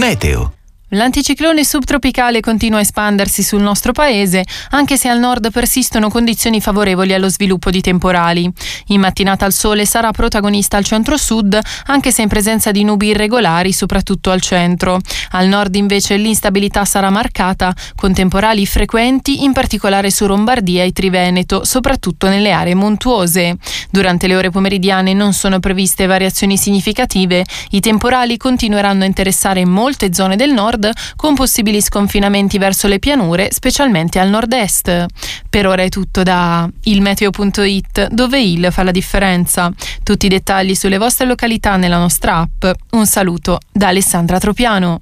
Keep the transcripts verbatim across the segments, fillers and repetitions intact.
Meteo. L'anticiclone subtropicale continua a espandersi sul nostro paese, anche se al nord persistono condizioni favorevoli allo sviluppo di temporali. In mattinata il sole sarà protagonista al centro-sud, anche se in presenza di nubi irregolari, soprattutto al centro. Al nord invece l'instabilità sarà marcata, con temporali frequenti, in particolare su Lombardia e Triveneto, soprattutto nelle aree montuose. Durante le ore pomeridiane non sono previste variazioni significative. I temporali continueranno a interessare molte zone del nord, con possibili sconfinamenti verso le pianure, specialmente al nord-est. Per ora è tutto da ilmeteo punto it, dove il fa la differenza. Tutti i dettagli sulle vostre località nella nostra app. Un saluto da Alessandra Tropiano.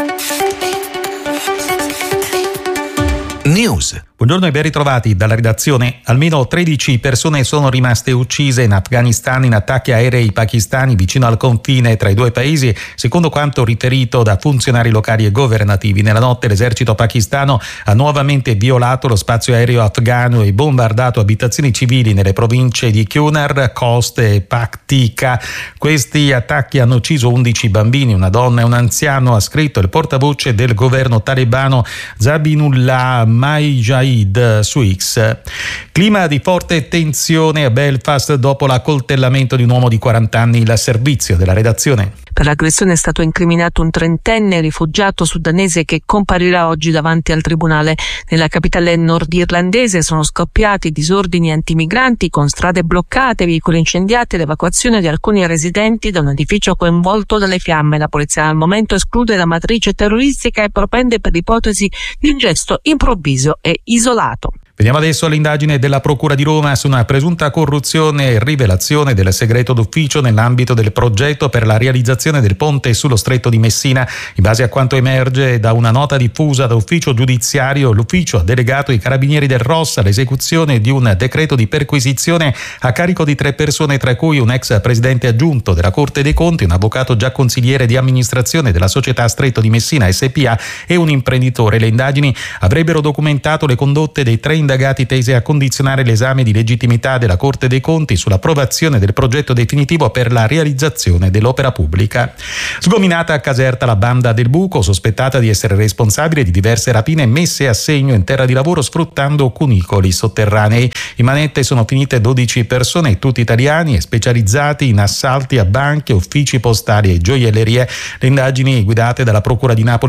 News. Buongiorno e ben ritrovati dalla redazione. Almeno tredici persone sono rimaste uccise in Afghanistan in attacchi aerei pakistani vicino al confine tra i due paesi, secondo quanto riferito da funzionari locali e governativi. Nella notte l'esercito pakistano ha nuovamente violato lo spazio aereo afghano e bombardato abitazioni civili nelle province di Kunar, Khost e Paktika. Questi attacchi hanno ucciso undici bambini, una donna e un anziano, ha scritto il portavoce del governo talebano Zabihullah Mujahid su X. Clima di forte tensione a Belfast dopo l'accoltellamento di un uomo di quaranta anni. Il servizio della redazione. Per l'aggressione è stato incriminato un trentenne rifugiato sudanese che comparirà oggi davanti al tribunale. Nella capitale nordirlandese sono scoppiati disordini antimigranti con strade bloccate, veicoli incendiati e l'evacuazione di alcuni residenti da un edificio coinvolto dalle fiamme. La polizia al momento esclude la matrice terroristica e propende per l'ipotesi di un gesto improvviso e isolato. Veniamo adesso all'indagine della Procura di Roma su una presunta corruzione e rivelazione del segreto d'ufficio nell'ambito del progetto per la realizzazione del ponte sullo Stretto di Messina. In base a quanto emerge da una nota diffusa da ufficio giudiziario, l'ufficio ha delegato i carabinieri del Ross all'esecuzione di un decreto di perquisizione a carico di tre persone, tra cui un ex presidente aggiunto della Corte dei Conti, un avvocato già consigliere di amministrazione della società Stretto di Messina S P A e un imprenditore. Le indagini avrebbero documentato le condotte dei tre indagati tese a condizionare l'esame di legittimità della Corte dei Conti sull'approvazione del progetto definitivo per la realizzazione dell'opera pubblica. Sgominata a Caserta la banda del buco, sospettata di essere responsabile di diverse rapine messe a segno in terra di lavoro sfruttando cunicoli sotterranei. In manette sono finite dodici persone, tutti italiani e specializzati in assalti a banche, uffici postali e gioiellerie. Le indagini guidate dalla Procura di Napoli